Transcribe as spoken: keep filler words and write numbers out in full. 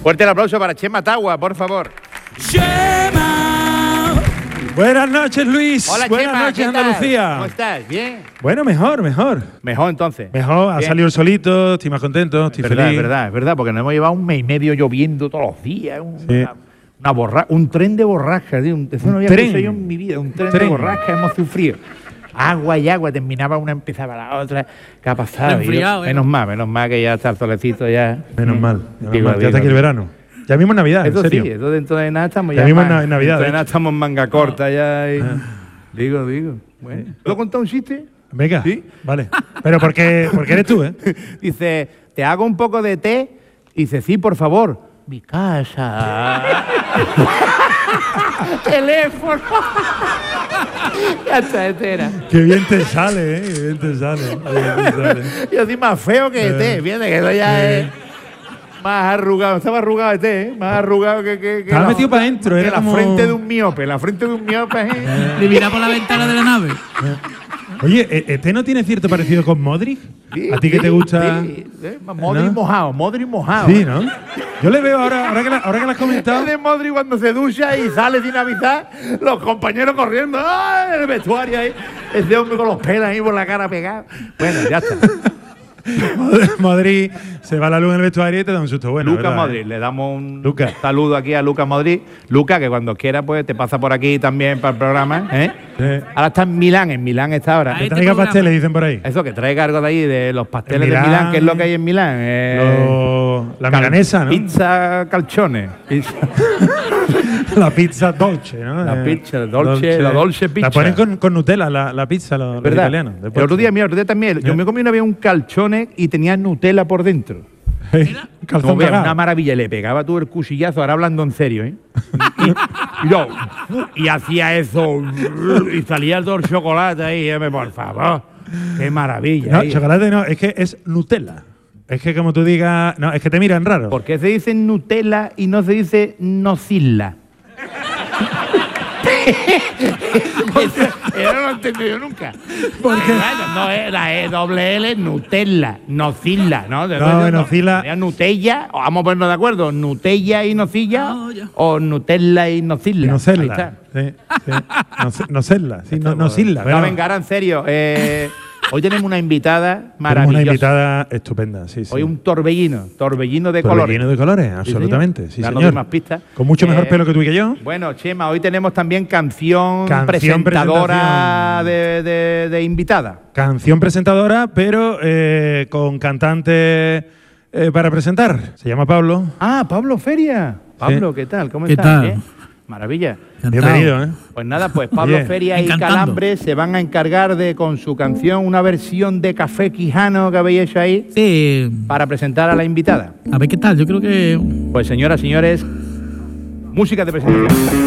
Fuerte el aplauso para Chema Tagua, por favor. Chema. Buenas noches, Luis. Hola, Buenas Chema, noches, ¿qué tal? Andalucía. ¿Cómo estás? ¿Bien? Bueno, mejor, mejor. Mejor entonces. Mejor, ha Bien. salido el solito, estoy más contento, estoy Es verdad, feliz. es verdad, es verdad, porque nos hemos llevado un mes y medio lloviendo todos los días. Un, Sí. una, una borra, un tren de borrasca, tío. Un, eso Un no había tren. visto yo en mi vida. Un tren, de Tren. borrasca, hemos sufrido. Agua y agua, terminaba una, empezaba la otra. ¿Qué ha pasado? Te has enfriado, Y yo, ¿eh? Menos mal, menos mal que ya está el solecito ya. Menos Mm. mal, menos Digo, mal, ya digo, está aquí el digo. verano. Ya mismo es Navidad, Eso en serio. sí, eso dentro de nada estamos Ya ya. mismo es más- na- Navidad, Dentro de de nada hecho. estamos en manga corta ya. Y, digo, digo. Bueno. ¿Puedo contar un chiste? Venga, ¿Sí? vale. Pero porque, porque eres tú, ¿eh? Dice, ¿te hago un poco de té? Dice, sí, por favor. Mi casa. Teléfono. Ya está, este era. Qué bien te sale, ¿eh? Qué bien te sale. Qué bien te sale. Yo soy más feo que té, fíjate que eso ya es más arrugado. Estaba arrugado de té, ¿eh? Más arrugado que... que, que Estaba la- metido pa' dentro, que era la como- frente de un miope, la frente de un miope. ¿eh? De mirar por la ventana de la nave. Oye, ¿e- ¿este no tiene cierto parecido con Modric? Sí, ¿A ti que sí, te gusta? Sí, ¿eh? Modri ¿No? mojado, Modri mojado. Sí, ¿no? Yo le veo ahora, ahora que, la- ahora que lo has comentado. Es de Modri cuando se ducha y sale sin avisar, los compañeros corriendo, ¡ay! En el vestuario ahí, ese hombre con los pelos ahí por la cara pegado. Bueno, ya está. Modric se va la luz en el vestuario y te da un susto bueno. Lucas ¿verdad? Modri, le damos un Luca. saludo aquí a Lucas Modri. Lucas, que cuando quiera, pues te pasa por aquí también para el programa. ¿eh? Sí. Ahora está en Milán, en Milán está ahora. Ahí Que Este traiga programa. pasteles, dicen por ahí. Eso, que traiga algo de ahí, de los pasteles En de Milán, Milán, que es lo que hay en Milán. eh, Lo- la cal- milanesa, ¿no? Pizza calzones. Pizza. La pizza dolce, ¿no? La Eh, pizza dolce, la dolce pizza. La ponen con, con Nutella, la, la pizza, los, los ¿Verdad? italianos. El otro día, mira, el otro día también, yo ¿Eh? me comí una vez un calzone y tenía Nutella por dentro. Calzón No, vea, cagado. una maravilla, le pegaba tú el cuchillazo, ahora hablando en serio, ¿eh? Y, y yo, y hacía eso, y salía todo el chocolate ahí, eh, por favor. Qué maravilla. No, ahí. chocolate no, es que es Nutella. Es que como tú digas, no, es que te miran raro. ¿Por qué se dice Nutella y no se dice Nocilla? Eso, eso no lo he entendido nunca. ¿Por qué? Bueno, no es la E doble L, Nutella, Nocilla, ¿no? De- No, de- Nocilla. Sería Nutella, o vamos a ponernos de acuerdo, Nutella y Nocilla, No, ya. o Nutella y Nocilla. No Ahí serla. está. Sí, sí. No, se- no serla. Sí, no, no silla. No, pero venga, ahora en serio. eh, hoy tenemos una invitada tenemos maravillosa. una invitada estupenda, sí, sí. Hoy un torbellino, torbellino de Torbellino colores. de colores, Sí, absolutamente. señor. Sí, Danos señor. más pistas. Con mucho mejor Eh, pelo que tú y que yo. Bueno, Chema, hoy tenemos también canción, Canción presentadora presentación. de, de- de invitada. Canción presentadora, pero eh, con cantante eh, para presentar. Se llama Pablo. Ah, Pablo Feria. Pablo, ¿qué tal? ¿Cómo ¿Qué estás? tal? Bien. Maravilla. Encantado. Bienvenido, ¿eh? Pues nada, pues Pablo Oye, Feria y encantando. Calambre se van a encargar de, con su canción, una versión de Café Quijano que habéis hecho ahí, Sí. para presentar a la invitada. A ver qué tal. Yo creo que Pues señoras, señores, música de presentación.